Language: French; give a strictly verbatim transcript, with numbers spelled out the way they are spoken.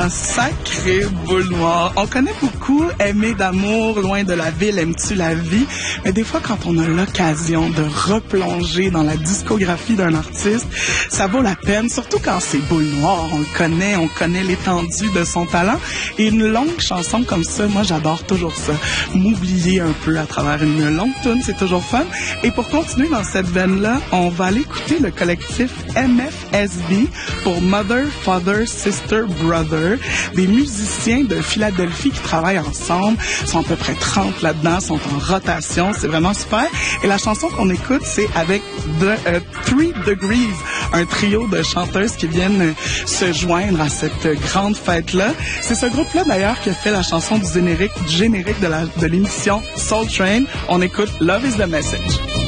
Ah, sacré boule noire. On connaît beaucoup Aimer d'amour, loin de la ville, aimes-tu la vie? Mais des fois, quand on a l'occasion de replonger dans la discographie d'un artiste, ça vaut la peine, surtout quand c'est boule noire. On le connaît, on connaît l'étendue de son talent. Et une longue chanson comme ça, moi, j'adore toujours ça. M'oublier un peu à travers une longue tune, c'est toujours fun. Et pour continuer dans cette veine-là, on va aller écouter le collectif M F S B pour Mother, Father, Sister, Brother. Des musiciens de Philadelphie qui travaillent ensemble. Ils sont à peu près trente là-dedans, sont en rotation. C'est vraiment super. Et la chanson qu'on écoute, c'est avec The, uh, Three Degrees, un trio de chanteuses qui viennent se joindre à cette grande fête-là. C'est ce groupe-là, d'ailleurs, qui a fait la chanson du générique, du générique de, la, de l'émission Soul Train. On écoute Love is the Message.